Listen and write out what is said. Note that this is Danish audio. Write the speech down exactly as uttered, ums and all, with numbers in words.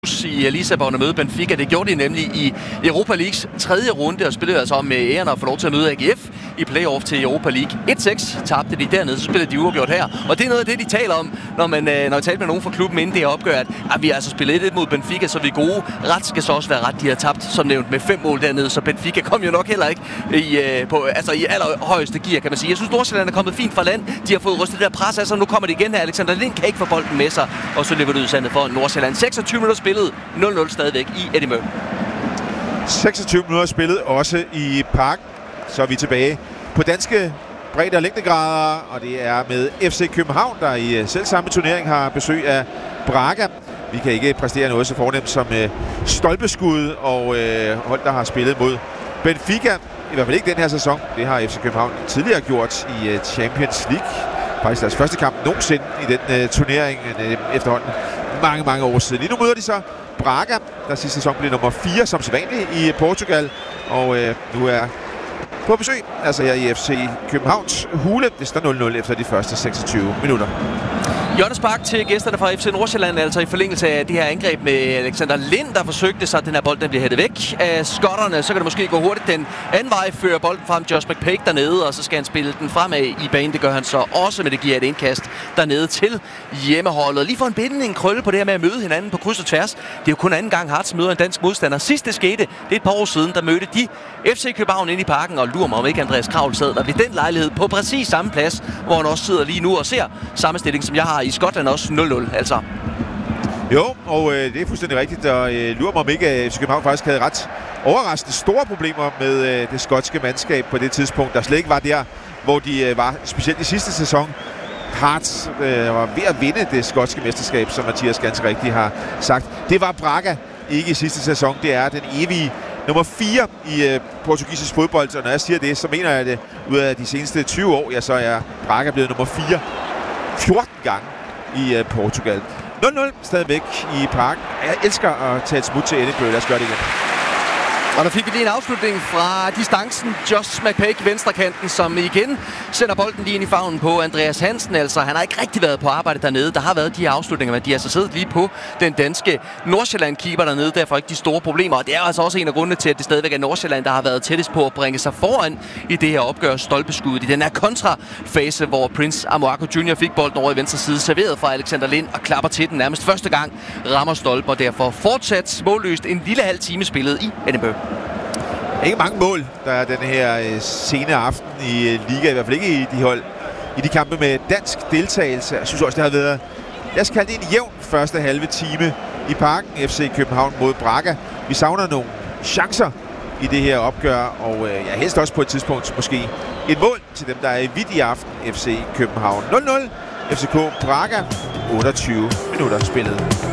i Lissabon og møde Benfica. Det gjorde de nemlig i Europa Leagues tredje runde og spillede altså med æren at få lov til at møde A G F i playoff til Europa League. et seks tabte de dernede, så spillede de uafgjort her. Og det er noget af det, de taler om, når man når jeg talte med nogen fra klubben inden det her opgør, at, at vi har altså spillet et mod Benfica, så vi er gode. Ret skal så også være ret. De har tabt, som nævnt, med fem mål dernede, så Benfica kom jo nok heller ikke i, øh, på, altså i allerhøjeste gear, kan man sige. Jeg synes, Nordsjælland er kommet fint fra land. De har fået rystet det der pres af sig. Nu kommer det igen her. Alexander Lind kan ikke få bolden med sig, og så løber det ud sandet for Nordsjælland. seksogtyve minutter spillet, nul nul stadigvæk i Edinburgh. seksogtyve minutter spillet også i Parken. Så er vi tilbage på danske bredde- og længdegrader, og det er med F C København, der i selv samme turnering har besøg af Braga. Vi kan ikke præstere noget så fornemt som øh, stolpeskud og øh, hold, der har spillet mod Benfica. I hvert fald ikke den her sæson. Det har F C København tidligere gjort i øh, Champions League. Faktisk deres første kamp nogensinde i den øh, turnering øh, efterhånden mange, mange år siden. Lige nu møder de så Braga, der sidste sæson blev nummer fire som sædvanligt i Portugal. Og øh, nu er på besøg, altså her i F C Københavns hule. Det står nul nul efter de første seksogtyve minutter. Hjørnespark til gæsterne fra F C Nordsjælland, altså i forlængelse af det her angreb med Alexander Lind, der forsøgte sig, at den her bold den bliver hættet væk af skotterne. Så kan det måske gå hurtigt den anden vej, fører bolden frem Josh McPake dernede, og så skal han spille den fremad i banen. Det gør han så også, men det giver et indkast dernede til hjemmeholdet. Lige for en binde en krølle på det her med at møde hinanden på kryds og tværs. Det er jo kun anden gang Hearts møder en dansk modstander. Sidst det skete, det er et par år siden, der mødte de F C København ind i Parken, og lurer mig om ikke Andreas Kravl sad der ved den lejlighed på præcis samme plads, hvor han også sidder lige nu og ser samme stilling, som jeg har i Skotland, også nul nul, altså. Jo, og øh, det er fuldstændig rigtigt, og øh, lurer mig om ikke, at F C København faktisk havde ret overraskende store problemer med øh, det skotske mandskab på det tidspunkt, der slet ikke var der, hvor de øh, var, specielt i sidste sæson. Hearts øh, var ved at vinde det skotske mesterskab, som Mathias ganske rigtigt har sagt. Det var Braga ikke i sidste sæson, det er den evige nummer fire i øh, portugisisk fodbold, og når jeg siger det, så mener jeg det, ud af de seneste tyve år, ja, så er Braga blevet nummer fire fjorten gange i uh, Portugal. nul nul stadigvæk i Parken. Jeg elsker at tage et smut til Edinburgh. Lad os gøre det igen. Og der fik vi lige en afslutning fra distancen. Josh McPake, venstrekanten, som igen sender bolden lige ind i favnen på Andreas Hansen. Altså, han har ikke rigtig været på arbejde dernede. Der har været de her afslutninger, men de har altså siddet lige på den danske Nordsjælland-keeper dernede. Derfor ikke de store problemer. Og det er altså også en af grundene til, at det stadigvæk er Nordsjælland, der har været tættest på at bringe sig foran i det her opgør stolpeskuddet. I den her kontrafase, hvor Prince Amoako junior fik bolden over i venstre side, serveret fra Alexander Lind og klapper til den nærmest første gang, rammer stolper. Derfor fortsat målløst en lille halv time spillet i Edinburgh. Ikke mange mål, der er den her øh, sene aften i øh, liga, i hvert fald ikke i de hold, i de kampe med dansk deltagelse. Jeg synes også, det har været, lad os kalde det en jævn første halve time i Parken, F C København mod Braga. Vi savner nogle chancer i det her opgør, og øh, ja, helst også på et tidspunkt måske et mål til dem, der er i vidt i aften, F C København. nul nul, F C K Braga, otteogtyve minutter spillet.